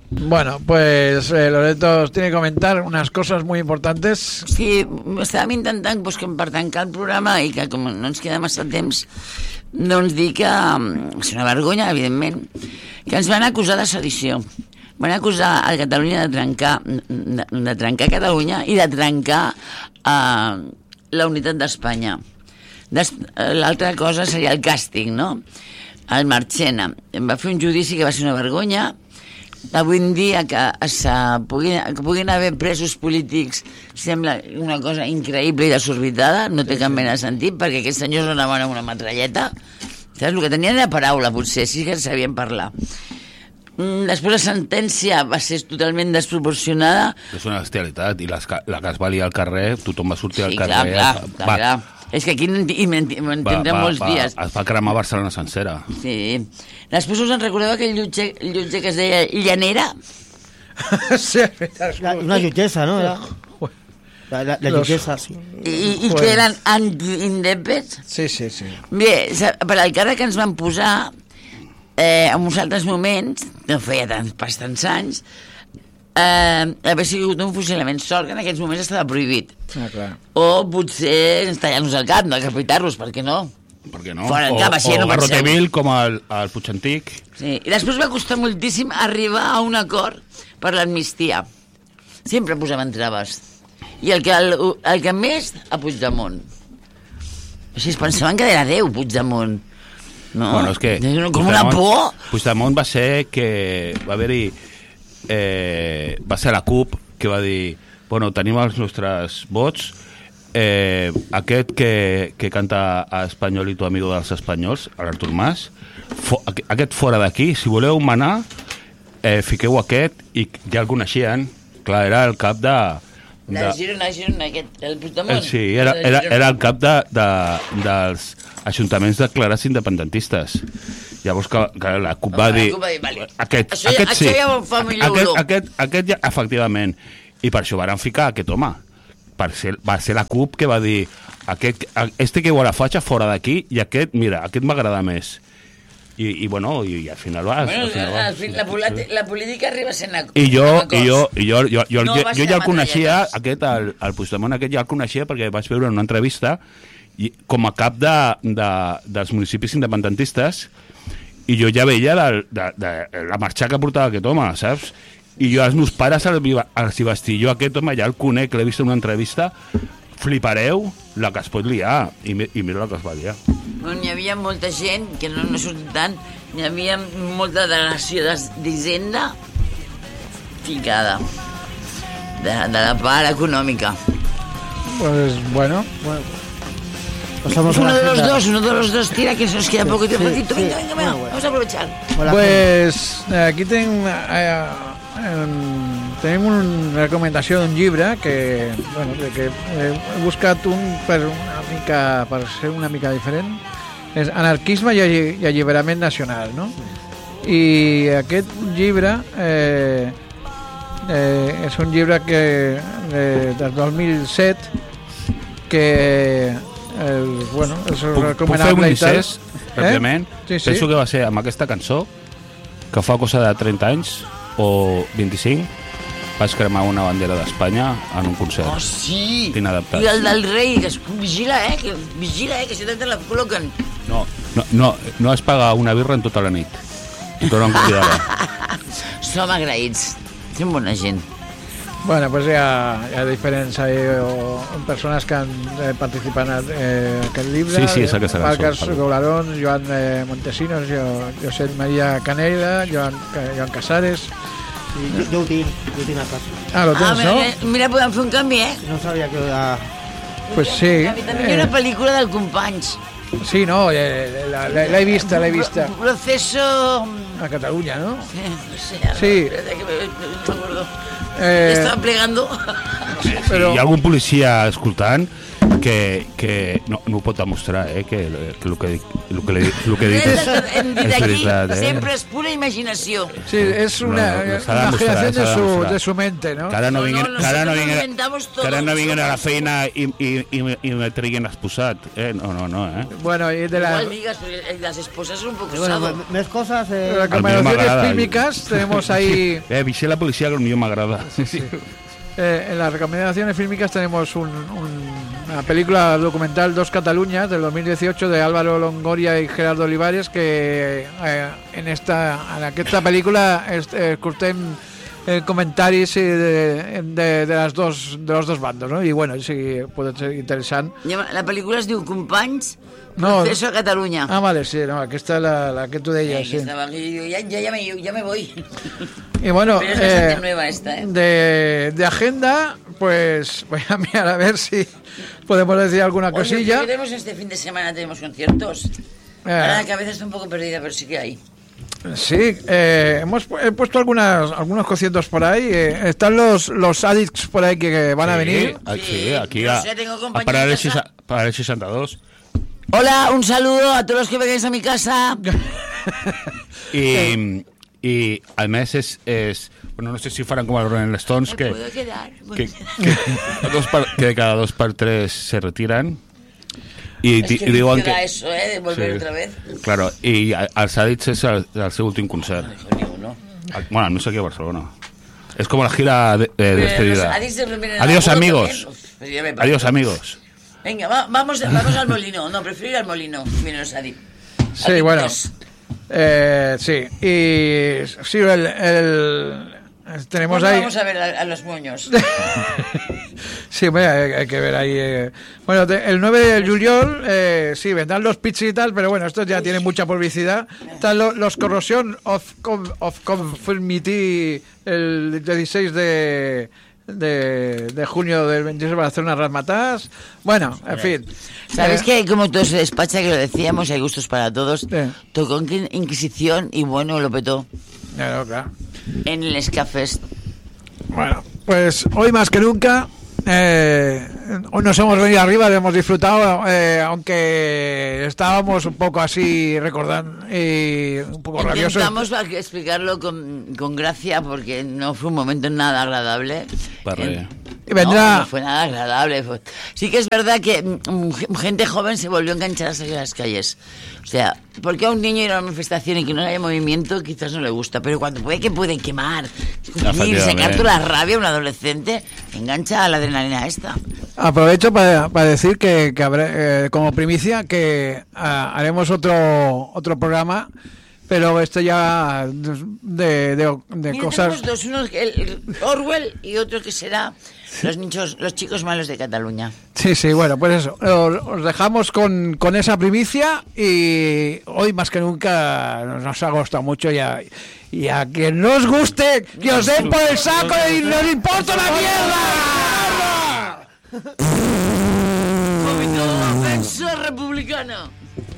Bueno, pues Loreto os tiene que comentar unas cosas muy importantes. Sí, estàvem intentant pues, que per tancar el programa i que com no ens queda massa temps doncs dir que és una vergonya, evidentment, que ens van acusar de sedició. Van acusar a Catalunya de trencar Catalunya i de trencar la unitat d'Espanya. L'altra cosa seria el càstig, no? El Marchena va fer un judici que va ser una vergonya. Avui en dia que puguin haver presos polítics sembla una cosa increïble i desorbitada, no té cap mena de sentit, perquè aquests senyors no anaven amb una metralleta, saps? El que tenien era paraula, potser, sí que sabien parlar. Després la sentència va ser totalment desproporcionada. És una bestialitat, i la que es va liar al carrer, tothom va sortir al carrer. Clar. És que aquí m'entendrà molts dies. Es va cremar Barcelona sencera. Sí. Després us en recordeu aquell jutge que es deia Llanera? Sí, una jutgessa, no? La jutgessa, sí. I que eren anti-indepes? Sí. Bé, per al càrrec que ens van posar en uns altres moments, no feia bastants anys, haver sigut un fusilament, sort que en aquests moments estava prohibit. Clar. O potser tallar-nos el cap, no decapitar-los, per què no? Per què no? Fora el cap, així no penseu. O Garroteville, com el Puig Antic. Sí. I després va costar moltíssim arribar a un acord per l'amnistia. Sempre posaven traves. I el que més, a Puigdemont. Així es pensaven que era Déu, Puigdemont. No? Bueno, és que com una por. Puigdemont va ser que va haver-hi va ser la CUP que va dir, bueno, tenim els nostres vots, aquest que canta a Espanyol i tu amigo dels espanyols, l'Artur Mas, aquest fora d'aquí, si voleu manar, fiqueu aquest, i ja el coneixien, clar, era el cap de Girona, aquest, el Puigdemont. Sí, era el cap dels ajuntaments declarats independentistes. Llavors que la CUP va dir vale. Aquest sí, ja ho fa millor olor. Aquest ja, efectivament, i per això van ficar aquest home, va ser la CUP que va dir este que igual la faig fora d'aquí, i aquest, mira, aquest m'agrada més, i bueno, i al final va, la política arriba sent i jo ja el coneixia, el Puigdemont aquest ja el coneixia perquè vaig veure en una entrevista com a cap dels municipis independentistes, i jo ja veia la marxa que portava aquest home, saps? I jo als meus pares els hi vaig dir, jo aquest home ja el conec, l'he vist en una entrevista, flipareu la que es pot liar, i mira la que es va liar. Bueno, hi havia molta gent, que no ha sortit tant, hi havia molta delegació d'Hisenda ficada, de la part econòmica. Pues bueno. Uno de los dos tira, que nos queda poco tiempo. Venga, vamos a aprovechar. Pues aquí tengo una recomendació d'un llibre que he buscat per ser una mica diferent. És Anarquisme i Alliberament Nacional, no? I aquest llibre és un llibre del 2007 que és recomanable. Puc fer un incís, ràpidament? Sí. Penso que va ser amb aquesta cançó, que fa cosa de 30 anys o 25, vaig cremar una bandera d'Espanya en un concert. Oh, sí! Inadaptat. I el del rei, que vigila, que si te la col·loquen. No es paga una birra en tota la nit. I tornen a convidar. Som agraïts. Som bona gent. Bueno, pues hi ha diferents persones que han participat en aquest llibre. Sí, és aquesta cançó. Marcos Goularón, Joan Montesinos, Josep Maria Canella, Joan Casares. Jo ho tinc a casa. Lo tens, no? Mira, podem fer un canvi, No sabia que... Pues sí. També hi ha una pel·lícula del Companys. Sí, no, l'he vista. Proceso... A Catalunya, ¿no? Sí. Espérate, que me acuerdo. Estaba plegando. Però... Hi ha algun policia escoltant que no ho pot demostrar, que el que he dit és veritat. Sempre és pura imaginació. Sí, és una imaginació de su mente, ¿no? Que ara no vinguin a la feina i me triguin exposat. No. Bueno, y de Igual digues, perquè les esposas són un poc osado. Més coses... recomendaciones fílmicas tenemos ahí... Vigila la policía, que el mío m'agrada. Sí. En las recomendaciones fílmicas tenemos una película documental, Dos Cataluñas, del 2018, de Álvaro Longoria y Gerardo Olivares, que en aquesta pel·lícula escoltem comentaris dels dos bandos, no? I bueno, sí, pot ser interessant. La pel·lícula es diu Companys, Proceso a Catalunya. Ah, vale, sí, no, aquesta la que tu deies, sí. Ya me voy. Y bueno, pero es bastante nueva esta, de agenda, pues voy a mirar a ver si podemos decir alguna cosilla. ¿Qué tenemos este fin de semana? Tenemos conciertos. Ahora la cabeza está un poco perdida, pero sí que hay. Sí, he puesto algunos conciertos por ahí. Están los Addicts por ahí que van a venir. Sí, aquí para el 62. Hola, un saludo a todos los que vengáis a mi casa. Y al mes es bueno, no sé si fueran como los Rolling Stones que cada 2 per 3 se retiran. I diuen que eso, de volver otra vez. Claro, i els Addicts és el seu últim concert. Bueno, no sé aquí a Barcelona. Es como la gira de despedida. Adiós, amigos. Adiós, amigos. Venga, vamos al Molino. No, prefiero ir al Molino. Miren los Addicts. Sí, bueno. Sí, y sí, tenemos ahí... Vamos a ver a los moños. Sí, bueno, hay que ver ahí. Bueno, el 9 de juliol, sí, vendrán los pizzas y tal, pero bueno, esto ya tiene mucha publicidad. Están los Corrosion of Conformity el 16 de junio del 26 para hacer unas rasmatas. Bueno, en fin. ¿Sabes que como todo se despacha, que lo decíamos, hay gustos para todos? Tocó Inquisición y bueno, lo petó. Claro. En el Scafest. Bueno, pues hoy más que nunca hoy nos hemos venido arriba, lo hemos disfrutado, aunque estábamos un poco así recordando y un poco rabiosos. Intentamos explicarlo con gracia porque no fue un momento nada agradable. Y vendrá... No fue nada agradable. Sí que es verdad que gente joven se volvió a enganchar a salir a las calles. O sea, porque a un niño ir a una manifestación y que no haya movimiento quizás no le gusta, pero cuando puede quemar, sacar toda la rabia a un adolescente, engancha a la adrenalina esta. Aprovecho para decir que habrá, como primicia, que haremos otro programa, pero esto ya de Mira, cosas... Tenemos dos, uno el Orwell y otro que será los chicos malos de Cataluña. Sí, bueno, pues eso, os dejamos con esa primicia y hoy más que nunca nos ha gustado mucho y a quien no os guste, que os den por el saco y nos importa la mierda. ¡Comité de Defensa Republicana!